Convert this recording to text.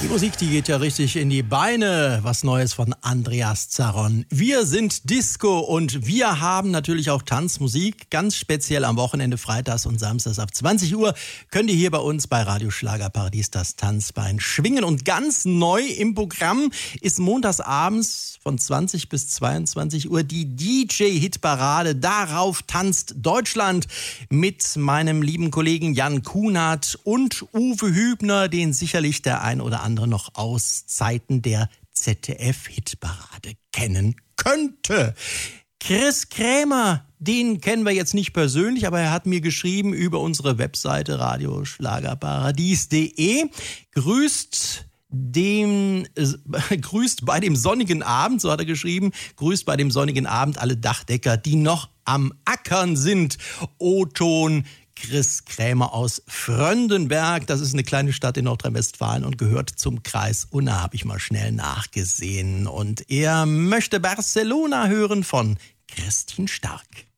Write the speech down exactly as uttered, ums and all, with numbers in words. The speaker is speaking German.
Die Musik, die geht ja richtig in die Beine. Was Neues von Andreas Zaron. Wir sind Disco und wir haben natürlich auch Tanzmusik. Ganz speziell am Wochenende, freitags und samstags ab zwanzig Uhr könnt ihr hier bei uns bei Radio Schlagerparadies das Tanzbein schwingen. Und ganz neu im Programm ist montags abends von zwanzig bis zweiundzwanzig Uhr die D J-Hitparade. Darauf tanzt Deutschland mit meinem lieben Kollegen Jan Kunert und Uwe Hübner, den sicherlich der ein oder andere noch aus Zeiten der Z D F-Hitparade kennen könnte. Chris Krämer, den kennen wir jetzt nicht persönlich, aber er hat mir geschrieben über unsere Webseite radioschlagerparadies punkt de. Grüßt dem, äh, grüßt bei dem sonnigen Abend, so hat er geschrieben, grüßt bei dem sonnigen Abend alle Dachdecker, die noch am Ackern sind. O-Ton Chris Krämer aus Fröndenberg. Das ist eine kleine Stadt in Nordrhein-Westfalen und gehört zum Kreis Unna, habe ich mal schnell nachgesehen. Und er möchte Barcelona hören von Christin Stark.